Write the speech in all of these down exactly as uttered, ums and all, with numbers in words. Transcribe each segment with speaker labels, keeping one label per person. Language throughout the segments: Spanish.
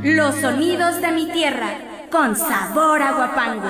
Speaker 1: Los sonidos de mi tierra, con sabor a Huapango.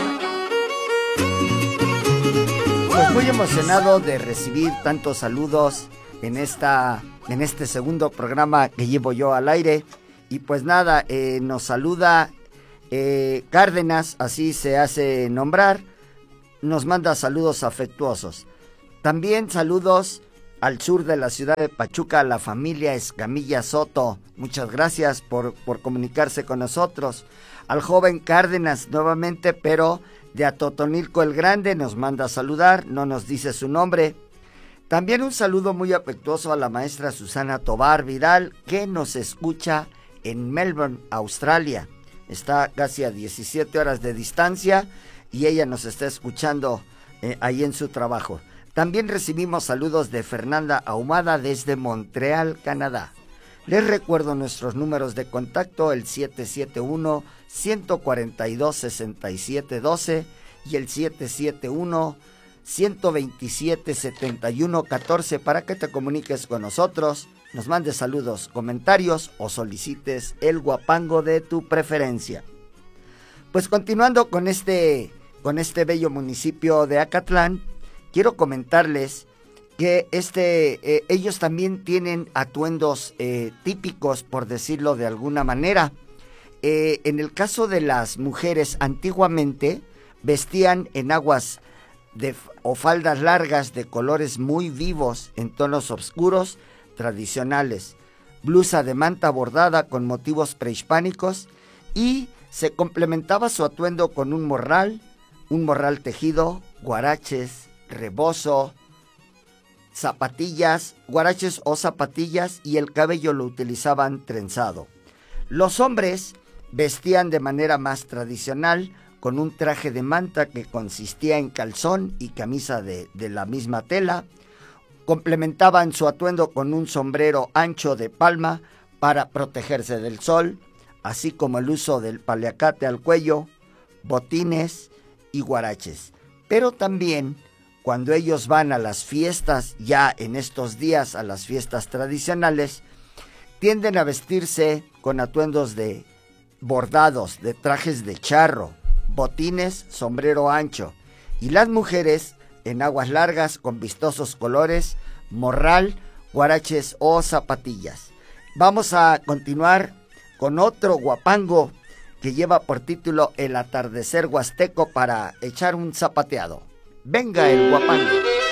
Speaker 2: Pues muy emocionado de recibir tantos saludos en esta, en este segundo programa que llevo yo al aire. Y pues nada, eh, nos saluda eh, Cárdenas, así se hace nombrar, nos manda saludos afectuosos. También saludos al sur de la ciudad de Pachuca, a la familia Escamilla Soto. Muchas gracias por, por comunicarse con nosotros. Al joven Cárdenas nuevamente, pero de Atotonilco el Grande, nos manda a saludar, no nos dice su nombre. También un saludo muy afectuoso a la maestra Susana Tobar Vidal, que nos escucha en Melbourne, Australia. Está casi a diecisiete horas de distancia y ella nos está escuchando eh, ahí en su trabajo. También recibimos saludos de Fernanda Ahumada desde Montreal, Canadá. Les recuerdo nuestros números de contacto, el siete siete uno, uno cuatro dos, seis siete uno dos y el siete siete uno, uno dos siete, siete uno uno cuatro para que te comuniques con nosotros, nos mandes saludos, comentarios o solicites el huapango de tu preferencia. Pues continuando con este, con este bello municipio de Acatlán, quiero comentarles que este, eh, ellos también tienen atuendos eh, típicos, por decirlo de alguna manera. Eh, en el caso de las mujeres, antiguamente vestían enaguas de, o faldas largas de colores muy vivos, en tonos oscuros, tradicionales, blusa de manta bordada con motivos prehispánicos, y se complementaba su atuendo con un morral, un morral tejido, guaraches, rebozo, zapatillas, guaraches o zapatillas, y el cabello lo utilizaban trenzado. Los hombres vestían de manera más tradicional, con un traje de manta que consistía en calzón y camisa de, de la misma tela. Complementaban su atuendo con un sombrero ancho de palma para protegerse del sol, así como el uso del paliacate al cuello, botines y guaraches. Pero también, cuando ellos van a las fiestas, ya en estos días a las fiestas tradicionales, tienden a vestirse con atuendos de bordados, de trajes de charro, botines, sombrero ancho, y las mujeres en aguas largas con vistosos colores, morral, guaraches o zapatillas. Vamos a continuar con otro huapango que lleva por título El atardecer huasteco para echar un zapateado. Venga el huapango.